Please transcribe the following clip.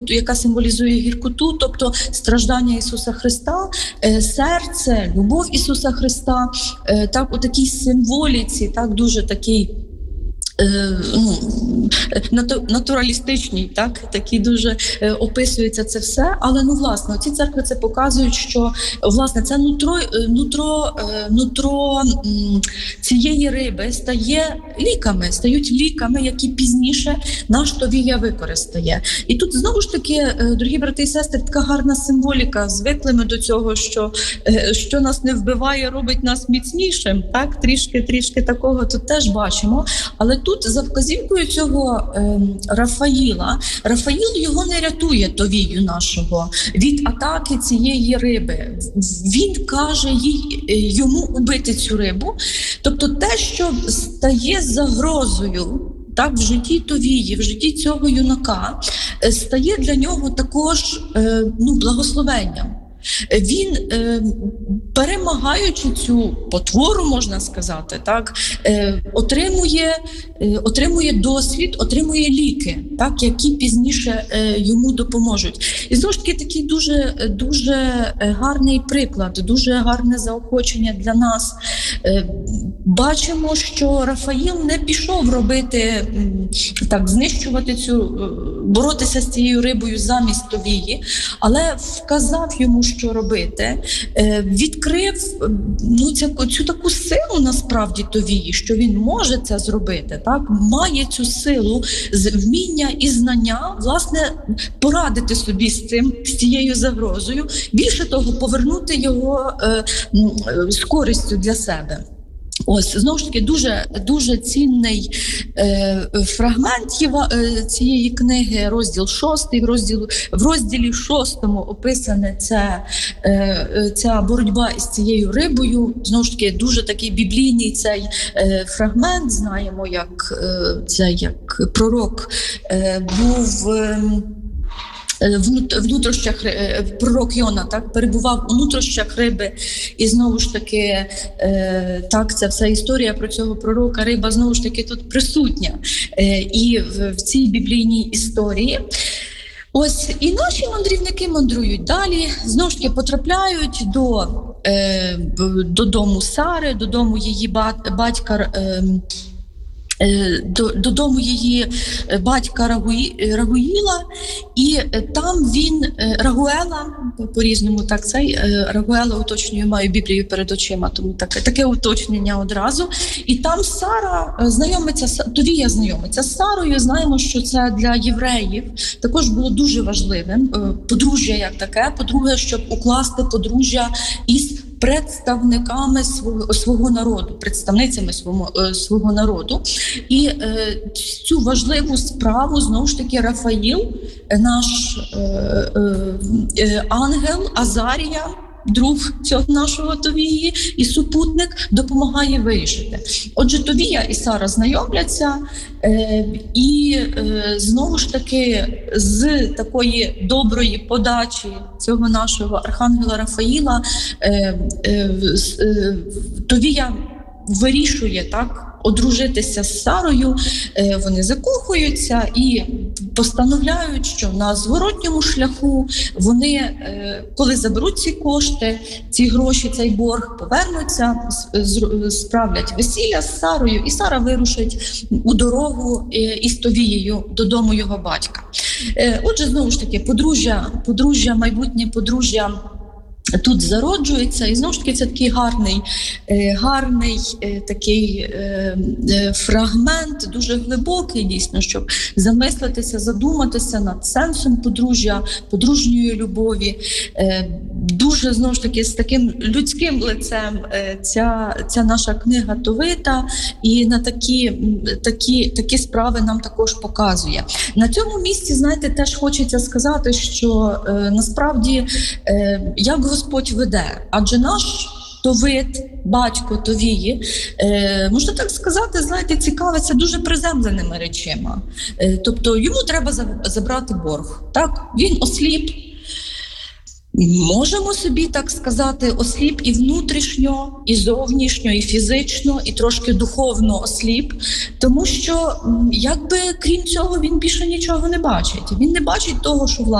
яка символізує гіркоту, тобто страждання Ісуса Христа, серце, любов Ісуса Христа, так, у такій символіці, так, дуже такий натуралістичній, так, такі дуже описується це все. Але, власне, ці церкви це показують, що, власне, це нутро цієї риби стають ліками, які пізніше наш Товія використає. І тут, знову ж таки, дорогі брати і сестри, така гарна символіка. Звикли ми до цього, що нас не вбиває, робить нас міцнішим. Так, трішки такого тут теж бачимо. Але тут за вказівкою цього Рафаїл його не рятує, Товію нашого, від атаки цієї риби. Він каже йому убити цю рибу. Тобто те, що стає загрозою, так, в житті Товії, в житті цього юнака, стає для нього також благословенням. Він, перемагаючи цю потвору, можна сказати, так, отримує досвід, отримує ліки, так, які пізніше йому допоможуть. І знову ж таки такий дуже гарний приклад, дуже гарне заохочення для нас. Бачимо, що Рафаїл не пішов робити, так, боротися з цією рибою замість Товії, але вказав йому, що робити, відкрив цю таку силу насправді Товії, що він може це зробити, так, має цю силу, вміння і знання, власне, порадити собі з цією загрозою, більше того, повернути його з користю для себе. Ось, знову ж таки, дуже цінний фрагмент цієї книги, розділ 6. В розділі 6 описана ця боротьба із цією рибою. Знову ж таки, дуже такий біблійний цей фрагмент. Знаємо, як пророк був в нутрощах, пророк Йона, так, перебував у нутрощах риби, і знову ж таки, так, ця вся історія про цього пророка, риба знову ж таки тут присутня і в цій біблійній історії. Ось, і наші мандрівники мандрують далі, знову ж таки потрапляють до дому Сари, додому її батька, додому її батька Рагуїла, і там він, Рагуела, по-різному так, Рагуела уточнюю, маю Біблію перед очима, тому таке уточнення одразу. І там Товія знайомиться з Сарою. Знаємо, що це для євреїв також було дуже важливим, подружжя як таке, по-друге, щоб укласти подружжя із представниками свого народу, представницями свого народу. І цю важливу справу, знову ж таки, Рафаїл, наш ангел Азарія, друг цього нашого Товії і супутник, допомагає вирішити. Отже, Товія і Сара знайомляться, і знову ж таки з такої доброї подачі цього нашого архангела Рафаїла Товія вирішує, так, одружитися з Сарою. Вони закохуються і постановляють, що на зворотньому шляху вони, коли заберуть ці кошти, ці гроші, цей борг, повернуться, справлять весілля з Сарою, і Сара вирушить у дорогу із Товією додому його батька. Отже, знову ж таки, майбутнє подружжя тут зароджується, і знову ж таки це такий гарний такий фрагмент, дуже глибокий дійсно, щоб замислитися, задуматися над сенсом подружньої любові. Дуже, знову ж таки, з таким людським лицем ця наша книга Товита, і на такі справи нам також показує. На цьому місці, знаєте, теж хочеться сказати, що насправді як Господь веде, адже наш Товит, батько Товії, можна так сказати, знаєте, цікавиться дуже приземленими речима. Тобто йому треба забрати борг. Так? Він осліп, Можемо собі так сказати, осліп і внутрішньо, і зовнішньо, і фізично, і трошки духовно осліп, тому що якби крім цього він більше нічого не бачить. Він не бачить того, що